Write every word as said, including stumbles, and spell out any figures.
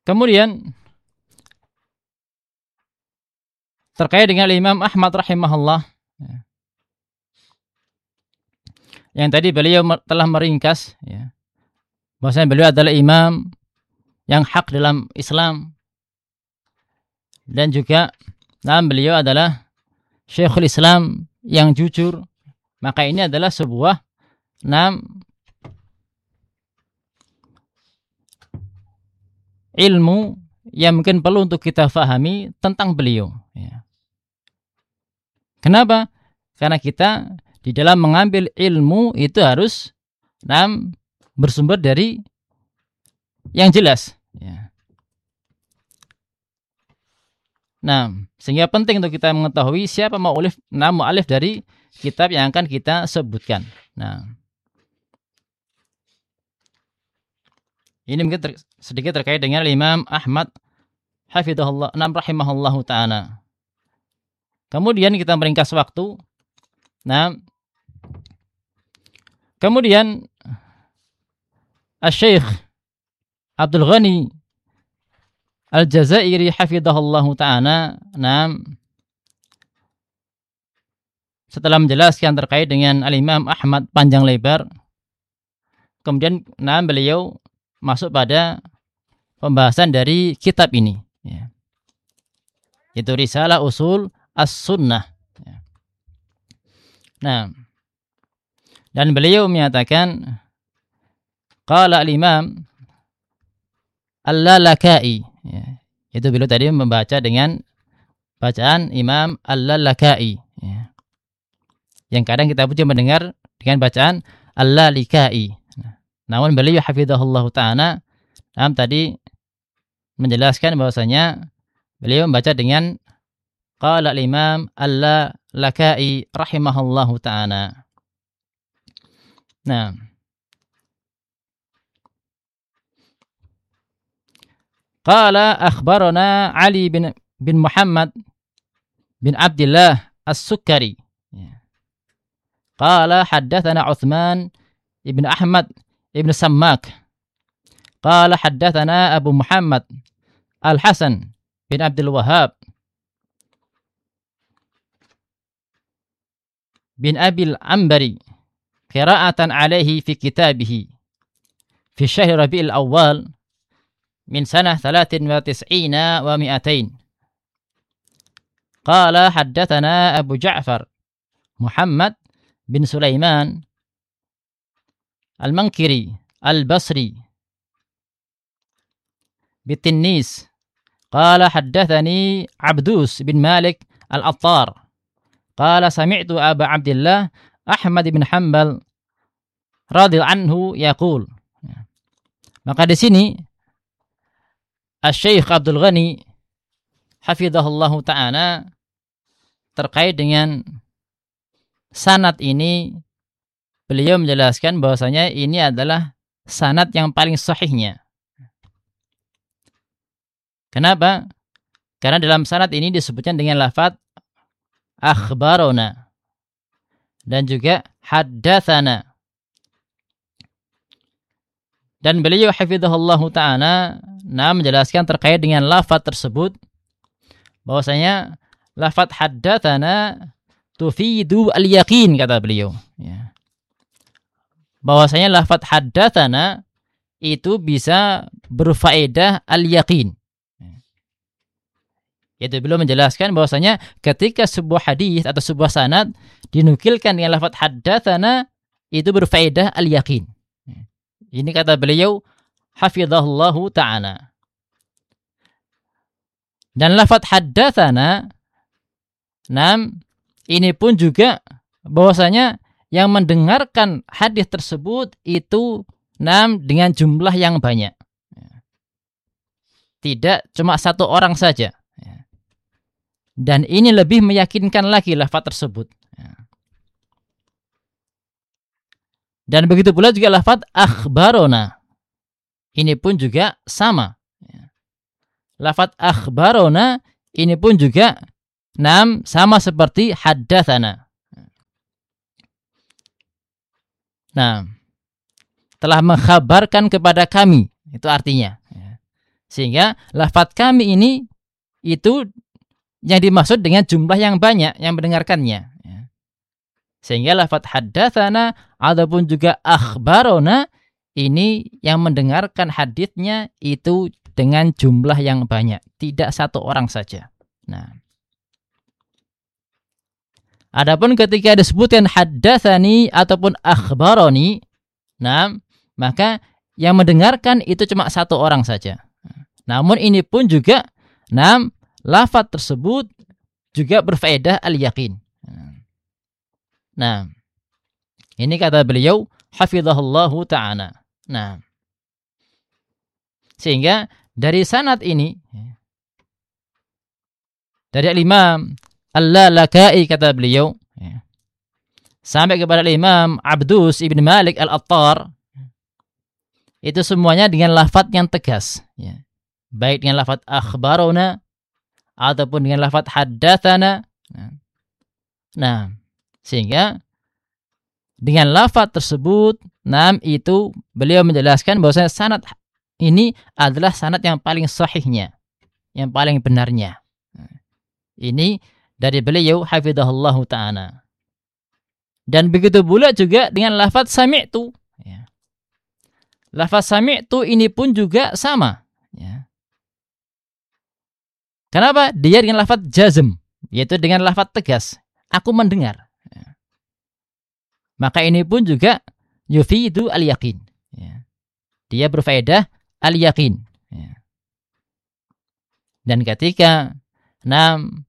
Kemudian terkait dengan Imam Ahmad rahimahullah, yang tadi beliau telah meringkas, ya, bahwasanya beliau adalah imam yang hak dalam Islam, dan juga nah, beliau adalah Syekhul Islam yang jujur. Maka ini adalah sebuah enam ilmu yang mungkin perlu untuk kita fahami tentang beliau, ya. Kenapa? Karena kita di dalam mengambil ilmu itu harus enam bersumber dari yang jelas, ya. Nah, sehingga penting untuk kita mengetahui siapa mu'allif, nah mu'allif dari kitab yang akan kita sebutkan. Nah, ini mungkin ter, sedikit terkait dengan Imam Ahmad hafizahullah, nam rahimahullahu ta'ala. Kemudian kita meringkas waktu. Nah, kemudian Asy-Syaikh Abdul Ghani Al-Jazairi hafizahullahu ta'ala, nah, setelah menjelaskan terkait dengan Al-Imam Ahmad panjang lebar, kemudian nah beliau masuk pada pembahasan dari kitab ini, ya. Itu Risalah Usul As-Sunnah, ya. Nah, dan beliau menyatakan qala al-Imam Al-Lalaka'i, ya. Itu beliau tadi membaca dengan bacaan Imam Al-Lalaka'i, ya. Yang kadang kita pun mendengar dengan bacaan Al-Lalika'i. Nah, namun beliau hafizahullah ta'ala nah, tadi menjelaskan bahwasanya beliau membaca dengan qala al-Imam Al-Lalaka'i rahimahullahu ta'ala. Nah, qala akhbarana Ali bin bin Muhammad bin Abdullah As-Sukkari. Qala haddatsana Utsman ibn Ahmad ibn Sammak. Qala haddatsana Abu Muhammad Al-Hasan bin Abdul Wahhab bin Abil Ambari qira'atan alaihi fi kitabihi fi syahr Rabi'il Awwal min sanah thalathin wa tis'ina wa mi'atain. Qala haddatsana Abu Ja'far Muhammad bin Sulaiman Al-Mankiri Al-Basri Bitinnis. Qala haddatsani Abdus bin Malik Al-Attar. Qala sami'tu Aba Abdullah Ahmad bin Hanbal radhiyallahu anhu yaqul. Maka di sini Asy-Syaikh Abdul Ghani hafizahullahu ta'ala terkait dengan sanad ini, beliau menjelaskan bahwasanya ini adalah sanad yang paling sahihnya. Kenapa? Karena dalam sanad ini disebutkan dengan lafaz akhbarona dan juga haddatsana. Dan beliau hafizahullahu ta'ala nah menjelaskan terkait dengan lafaz tersebut bahwasanya lafaz haddatsana tufidu al-yaqin, kata beliau, ya. Bahwasanya lafaz haddatsana itu bisa berfaedah al-yaqin. Yaitu beliau menjelaskan bahwasanya ketika sebuah hadis atau sebuah sanad dinukilkan dengan lafaz haddatsana itu berfaedah al-yaqin. Ini kata beliau hafizahullahu ta'ala. Dan lafaz haddatsana nam ini pun juga bahwasanya yang mendengarkan hadis tersebut itu nam dengan jumlah yang banyak. Tidak cuma satu orang saja. Dan ini lebih meyakinkan lagi lafaz tersebut. Dan begitu pula juga lafaz akhbarona. Ini pun juga sama. Lafaz akhbarona ini pun juga nam sama seperti haddatsana. Nah, telah mengkhabarkan kepada kami, itu artinya. Sehingga lafaz kami ini itu yang dimaksud dengan jumlah yang banyak yang mendengarkannya. Sehingga lafaz haddatsana ataupun juga akhbarona ini yang mendengarkan haditsnya itu dengan jumlah yang banyak, tidak satu orang saja. Nah, adapun ketika disebutkan haddatsani ataupun akhbaroni, nah, maka yang mendengarkan itu cuma satu orang saja. Namun ini pun juga, nah, lafaz tersebut juga berfaedah al-yaqin. Nah, ini kata beliau hafizahullahu ta'ala. Nah, sehingga dari sanad ini, dari Imam Al-Lalakai kata beliau, sampai kepada Imam Abdus ibn Malik Al-Attar, itu semuanya dengan lafaz yang tegas, ya. Baik dengan lafaz akhbarona ataupun dengan lafaz haddatsana. Nah, sehingga dengan lafaz tersebut, nam itu beliau menjelaskan bahwasanya sanad ini adalah sanad yang paling sahihnya, yang paling benarnya. Ini dari beliau hafizahullahu ta'ala. Dan begitu pula juga dengan lafaz sami'tu. Ya. Lafaz sami'tu ini pun juga sama. Ya. Kenapa? Dia dengan lafaz jazm, yaitu dengan lafaz tegas. Aku mendengar. Ya. Maka ini pun juga yufidu al-yaqin. Ya. Dia berfaedah al-yaqin. Ya. Dan ketika nam